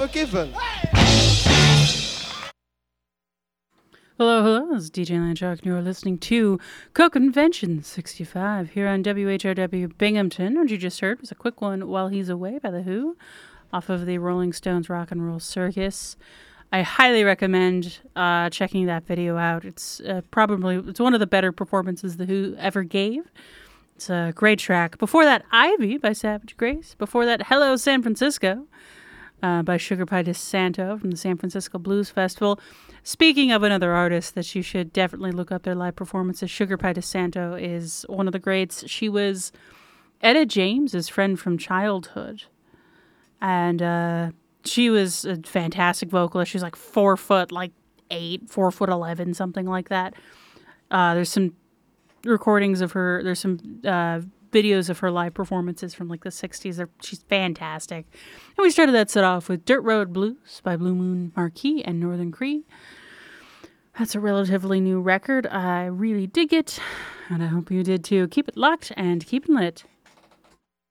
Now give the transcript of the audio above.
Forgiven. Hello, this is DJ Landshark, and you're listening to Co-Convention 65 here on WHRW Binghamton. What you just heard was a quick one, While He's Away by The Who, off of the Rolling Stones Rock and Roll Circus. I highly recommend checking that video out. It's it's one of the better performances The Who ever gave. It's a great track. Before that, Ivy by Savage Grace. Before that, Hello San Francisco by Sugar Pie DeSanto from the San Francisco Blues Festival. Speaking of another artist that you should definitely look up their live performances, Sugar Pie DeSanto is one of the greats. She was Etta James's friend from childhood. And she was a fantastic vocalist. She's like 4'8", 4'11", something like that. There's some recordings of her. There's some videos of her live performances from like the 60s. She's fantastic. And we started that set off with Dirt Road Blues by Blue Moon Marquee and Northern Cree. That's a relatively new record. I really dig it, and I hope you did too. Keep it locked and keep it lit.